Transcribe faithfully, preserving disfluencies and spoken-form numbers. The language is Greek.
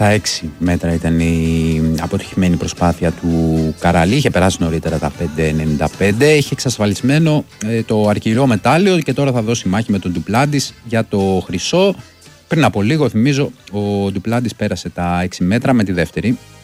Στα έξι μέτρα ήταν η αποτυχημένη προσπάθεια του Καραλή. Είχε περάσει νωρίτερα τα πέντε ενενήντα πέντε. Είχε εξασφαλισμένο ε, το αρκυρό μετάλλιο και τώρα θα δώσει μάχη με τον Ντουπλάντις για το χρυσό. Πριν από λίγο, θυμίζω, ο Ντουπλάντις πέρασε τα έξι μέτρα με τη δεύτερη.